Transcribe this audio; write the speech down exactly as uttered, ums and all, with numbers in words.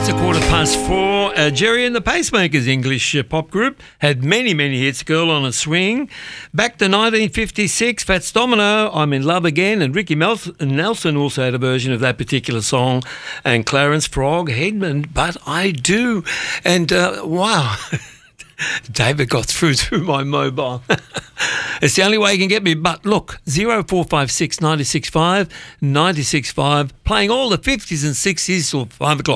It's a quarter past four. Uh, Jerry and the Pacemakers, English uh, pop group, had many, many hits. Girl on a Swing. Back to nineteen fifty-six, Fats Domino, I'm in Love Again. And Ricky Mel- Nelson also had a version of that particular song. And Clarence Frog, Headman, But I Do. And uh, wow, David got through through my mobile. It's the only way you can get me. But look, zero four five six nine six five nine six five, playing all the fifties and sixties till five o'clock.